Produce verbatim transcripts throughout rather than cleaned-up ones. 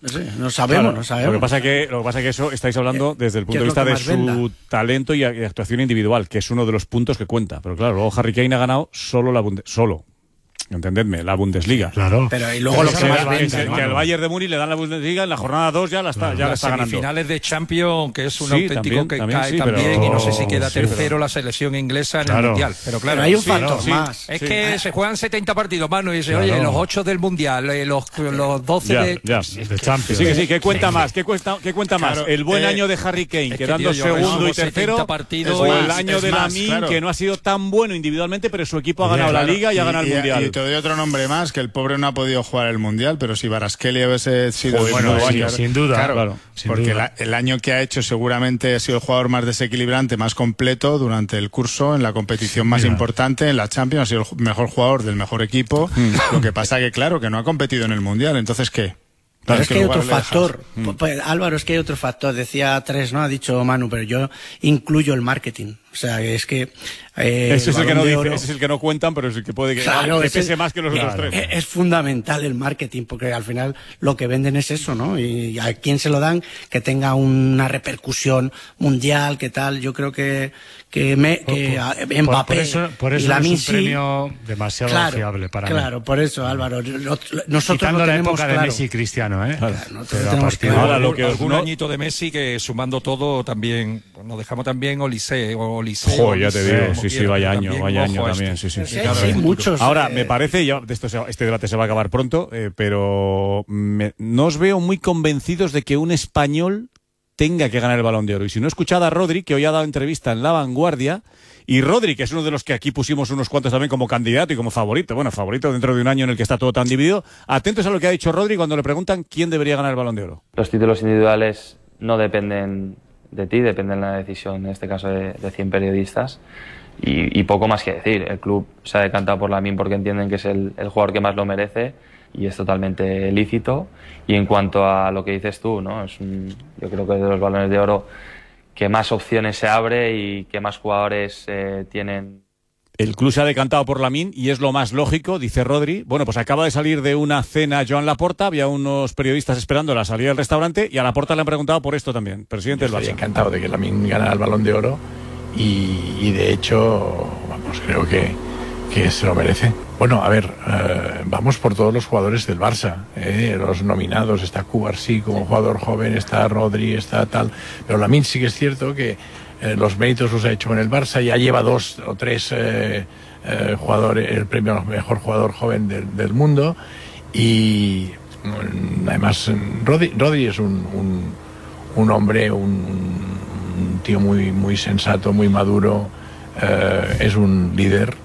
No sé, no sabemos, Claro, no sabemos. Lo que pasa que, lo que pasa que eso estáis hablando desde el punto de vista de su venda? talento y, y actuación individual, que es uno de los puntos que cuenta. Pero claro, luego Harry Kane ha ganado solo la Bundes- solo. Entendedme, la Bundesliga. Claro. Pero y luego lo que más venda, que, ¿no? que al Bayern de Múnich le dan la Bundesliga en la jornada dos ya la está, claro. ya la Las está ganando. semifinales de Champions, que es un sí, auténtico también, que también, cae sí, también pero, y no sé si queda sí, tercero pero, la selección inglesa en claro. el Mundial. Pero claro, pero hay un sí, factor sí. más. Es sí. que se juegan setenta partidos, mano, y dice, Claro. oye, los ocho del Mundial, eh, los, los doce ya, de... ya. De Champions. Sí, que sí, ¿qué cuenta más? ¿Qué cuenta, qué cuenta Claro, más? ¿El buen eh, año de Harry Kane, que, quedando tío, yo segundo y resumo tercero? setenta partidos O es el más, año es de más, Lamine, claro. que no ha sido tan bueno individualmente, pero su equipo ha ganado Claro. la Liga y, ha ganado y, el Mundial. Y te doy otro nombre más, que el pobre no ha podido jugar el Mundial, pero si Barazkelli hubiese sido... Joder, el bueno, nuevo sí, año- sin duda, Claro, claro, sin porque duda. la- el año que ha hecho seguramente ha sido el jugador más desequilibrante, más completo durante el curso, en la competición más Mira. importante, en la Champions, ha sido el ju- mejor jugador del mejor equipo. Lo que pasa que, claro, que no ha competido en el Mundial, entonces, ¿qué? Pero ¿En es qué que hay lugar otro le dejas? factor. Pues, Álvaro, es que hay otro factor. Decía tres, ¿no? Ha dicho Manu, pero yo incluyo el marketing. O sea, es que... Eh, ese es el que Balón no de dice, Oro- ese es el que no cuentan, pero es el que puede que, Claro, que ese- pese más que los claro. otros tres. Es, es fundamental el marketing, porque al final lo que venden es eso, ¿no? Y a quién se lo dan, que tenga una repercusión mundial, que tal. Yo creo que que, me, que a- Por- Mbappé por eso, por eso y no es Lamine un sí. premio demasiado Claro, fiable para mí. claro, por eso, Álvaro. Lo- lo- nosotros Quitando lo la tenemos época claro. de Messi y Cristiano, ¿eh? Claro, nosotros Pero a tenemos partir de claro. Ahora, lo Algún- que os- algún no- añito de Messi que sumando todo también nos dejamos también Olise o Olise Joder, ya te Olise, digo, como sí, sí, quiera, vaya pero año, también, vaya ojo año a también, este. sí, sí. Sí, sí, sí, claro. sí, muchos. Ahora, eh, me parece, ya de esto se- este debate se va a acabar pronto, eh, pero me- no os veo muy convencidos de que un español tenga que ganar el Balón de Oro. Y si no, escuchad a Rodri, que hoy ha dado entrevista en La Vanguardia, y Rodri, que es uno de los que aquí pusimos unos cuantos también como candidato y como favorito, bueno, favorito dentro de un año en el que está todo tan dividido. Atentos a lo que ha dicho Rodri cuando le preguntan quién debería ganar el Balón de Oro. Los títulos individuales no dependen de ti, dependen de la decisión, en este caso, de, de cien periodistas. Y, y poco más que decir. El club se ha decantado por Lamine porque entienden que es el, el jugador que más lo merece y es totalmente lícito. Y en cuanto a lo que dices tú, ¿no? Es un, yo creo que es de los Balones de Oro que más opciones se abre y que más jugadores eh, tienen. El club se ha decantado por Lamine y es lo más lógico, dice Rodri. Bueno, pues acaba de salir de una cena Joan Laporta, había unos periodistas esperando a la salida del restaurante y a Laporta le han preguntado por esto también, presidente del Estoy Barça. encantado de que Lamine ganara el Balón de Oro y, y de hecho, vamos, creo que, que se lo merece. Bueno, a ver, eh, vamos por todos los jugadores del Barça, eh, los nominados. Está Cubarsí como jugador joven, está Rodri, está tal, pero Lamine sí que es cierto que eh, los méritos los ha hecho en el Barça, ya lleva dos o tres eh, eh, jugadores, el premio al mejor jugador joven del, del mundo y mm, además Rodri, Rodri es un, un, un hombre, un, un tío muy, muy sensato, muy maduro, eh, es un líder.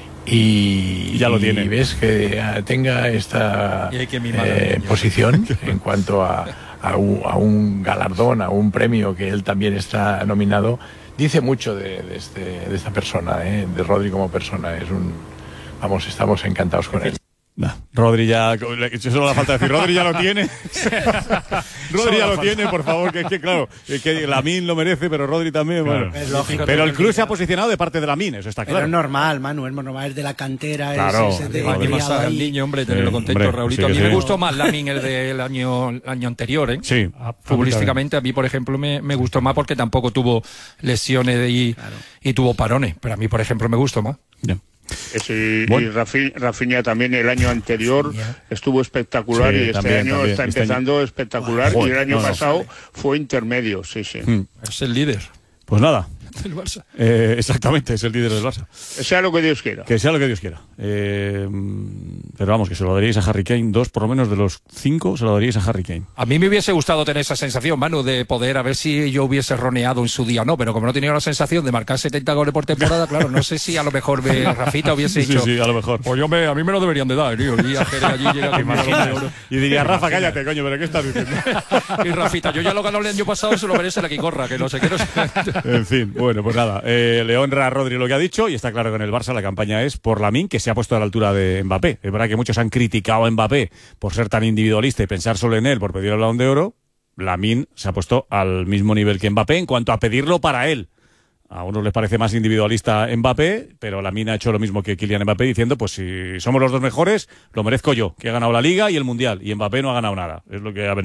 Y, Y ya lo tiene. y ves que eh, tenga esta Y hay que mimar eh, al niño. posición en cuanto a, a, un, a un galardón, a un premio que él también está nominado, dice mucho de, de, este, de esta persona, ¿eh? De Rodri como persona. Es un, vamos, estamos encantados con él. Nah, Rodri ya, solo la falta decir, Rodri ya lo tiene. Rodri ya lo tiene, por favor, que es que claro, es que Lamine lo merece, pero Rodri también, Claro. bueno. Es lógico. Pero el club se ha posicionado de parte de Lamine, eso está Pero claro. es normal, Manu, es normal, es de la cantera, Claro, es, es de Joder, Hay que criado pasar al ahí. niño, hombre, tenerlo Eh, contento, hombre, Raulito. sí a mí que me sí. gustó más Lamine el del año, el año anterior, ¿eh? Sí. A- Futbolísticamente, a mí, por ejemplo, me, me gustó más porque tampoco tuvo lesiones y, y tuvo parones. Pero a mí, por ejemplo, me gustó más. Ya. Sí, Bueno. y Rafi- Rafinha también el año anterior estuvo espectacular Sí, y este también, año también. está Este empezando espectacular Joder, y el año no, no. pasado fue intermedio, sí, sí. Mm. Es el líder Pues nada, del Barça. eh, exactamente, es el líder del Barça. Sea lo que Dios quiera. Que sea lo que Dios quiera. Eh, pero vamos, que se lo daríais a Harry Kane, dos por lo menos de los cinco se lo daríais a Harry Kane. A mí me hubiese gustado tener esa sensación, Manu, de poder a ver si yo hubiese roneado en su día o no, pero como no tenía la sensación de marcar setenta goles por temporada, claro, no sé si a lo mejor me, Rafita hubiese Sí, dicho, sí, a lo mejor. pues yo me, a mí me lo deberían de dar, tío. Y a Jerez allí llega con mi balón de oro. Y diría, Rafa, cállate, coño, pero ¿qué estás diciendo? Y Rafita, yo ya lo ganó el año pasado, se lo merece la que corra, que no sé qué, no sé. En fin, bueno, pues nada, eh, le honra a Rodri lo que ha dicho y está claro que en el Barça la campaña es por Lamine, que se ha puesto a la altura de Mbappé. Es verdad que muchos han criticado a Mbappé por ser tan individualista y pensar solo en él por pedir el Balón de Oro. Lamine se ha puesto al mismo nivel que Mbappé en cuanto a pedirlo para él. A unos les parece más individualista Mbappé, pero Lamine ha hecho lo mismo que Kylian Mbappé diciendo, pues si somos los dos mejores, lo merezco yo, que he ganado la Liga y el Mundial, y Mbappé no ha ganado nada. Es lo que ha venido.